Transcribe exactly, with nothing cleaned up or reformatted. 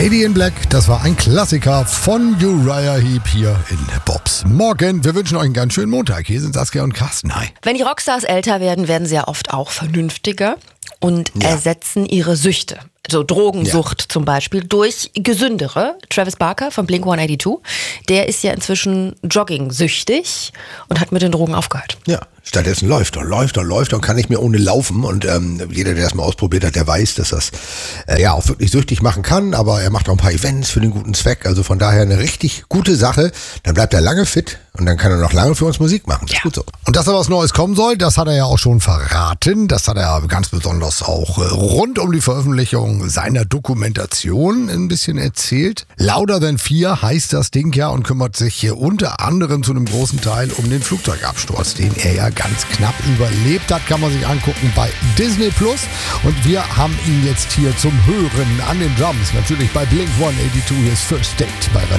Lady in Black, das war ein Klassiker von Uriah Heep hier in Bobs Morgen. Wir wünschen euch einen ganz schönen Montag. Hier sind Saskia und Carsten. Hi. Wenn die Rockstars älter werden, werden sie ja oft auch vernünftiger und Ja. ersetzen ihre Süchte. So Drogensucht zum Beispiel durch gesündere. Travis Barker von Blink hundertzweiundachtzig, der ist ja inzwischen jogging-süchtig und hat mit den Drogen aufgehört. Ja, stattdessen läuft er, läuft er, läuft er und kann nicht mehr ohne laufen. Und ähm, jeder, der das mal ausprobiert hat, der weiß, dass das äh, ja auch wirklich süchtig machen kann. Aber er macht auch ein paar Events für den guten Zweck. Also von daher eine richtig gute Sache. Dann bleibt er lange fit und dann kann er noch lange für uns Musik machen. Das ist gut so. Und dass da was Neues kommen soll, das hat er ja auch schon verraten. Das hat er ganz besonders auch äh, rund um die Veröffentlichung seiner Dokumentation ein bisschen erzählt. Louder Than Fear heißt das Ding ja und kümmert sich hier unter anderem zu einem großen Teil um den Flugzeugabsturz, den er ja ganz knapp überlebt hat. Kann man sich angucken bei Disney Plus. Und wir haben ihn jetzt hier zum Hören an den Drums. Natürlich bei Blink hundertzweiundachtzig. Hier ist First Date bei Radio